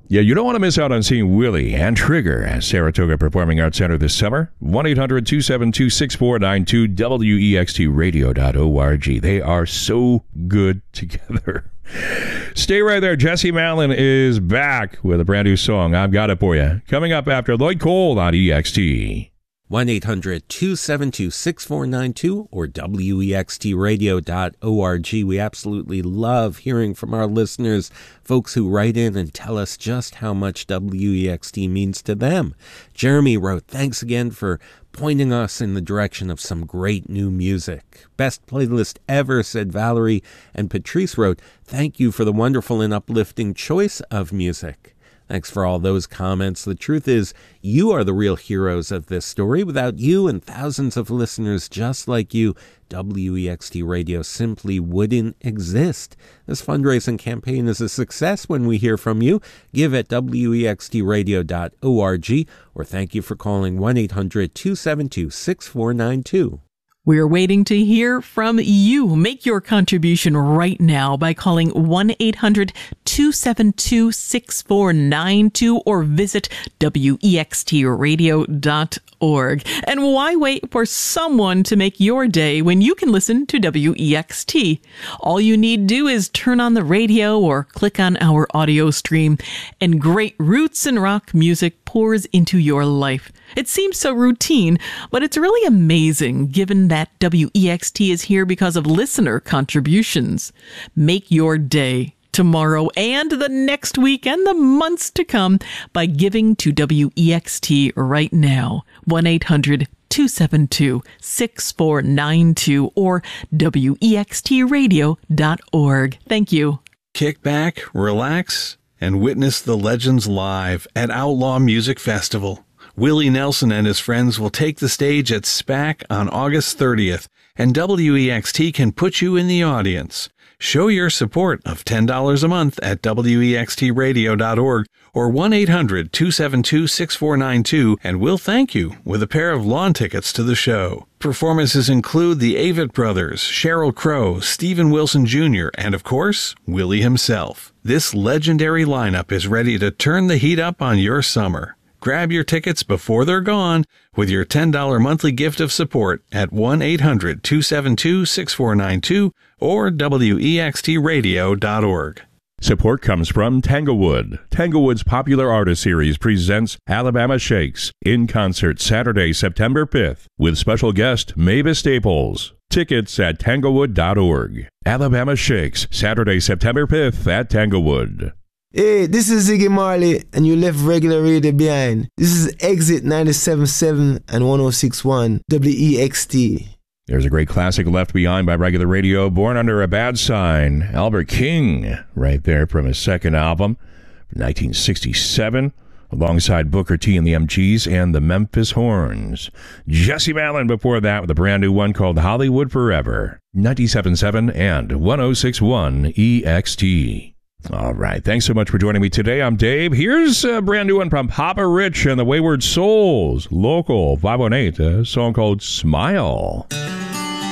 Yeah, you don't want to miss out on seeing Willie and Trigger at Saratoga Performing Arts Center this summer. 1-800-272-6492, WEXTradio.org. They are so good together. Stay right there. Jesse Malin is back with a brand new song, I've Got It For You. Coming up after Lloyd Cole on EXT. 1-800-272-6492 or WEXTradio.org. We absolutely love hearing from our listeners, folks who write in and tell us just how much WEXT means to them. Jeremy wrote, "Thanks again for pointing us in the direction of some great new music. Best playlist ever," said Valerie. And Patrice wrote, "Thank you for the wonderful and uplifting choice of music." Thanks for all those comments. The truth is, you are the real heroes of this story. Without you and thousands of listeners just like you, WEXT Radio simply wouldn't exist. This fundraising campaign is a success when we hear from you. Give at WEXTradio.org or thank you for calling 1-800-272-6492. We're waiting to hear from you. Make your contribution right now by calling 1-800-272-6492 or visit WEXTradio.org. And why wait for someone to make your day when you can listen to WEXT? All you need do is turn on the radio or click on our audio stream, and great roots and rock music pours into your life. It seems so routine, but it's really amazing given that WEXT is here because of listener contributions. Make your day, tomorrow, and the next week and the months to come by giving to WEXT right now. 1-800-272-6492 or WEXTradio.org. Thank you. Kick back, relax, and witness the legends live at Outlaw Music Festival. Willie Nelson and his friends will take the stage at SPAC on August 30th, and WEXT can put you in the audience. Show your support of $10 a month at WEXTradio.org or 1-800-272-6492, and we'll thank you with a pair of lawn tickets to the show. Performances include the Avett Brothers, Sheryl Crow, Stephen Wilson Jr., and of course, Willie himself. This legendary lineup is ready to turn the heat up on your summer. Grab your tickets before they're gone with your $10 monthly gift of support at 1-800-272-6492 or WEXTradio.org. Support comes from Tanglewood. Tanglewood's Popular Artist Series presents Alabama Shakes in concert Saturday, September 5th with special guest Mavis Staples. Tickets at tanglewood.org. Alabama Shakes, Saturday, September 5th at Tanglewood. Hey, this is Ziggy Marley, and you left regular radio behind. This is Exit 97.7 and 106.1 WEXT. There's a great classic left behind by regular radio, Born Under a Bad Sign. Albert King, right there from his second album, 1967, alongside Booker T and the MGs and the Memphis Horns. Jesse Malin before that with a brand new one called Hollywood Forever, 97.7 and 106.1 EXT. All right. Thanks so much for joining me today. I'm Dave. Here's a brand new one from Papa Rich and the Wayward Souls. Local 518, a song called Smile.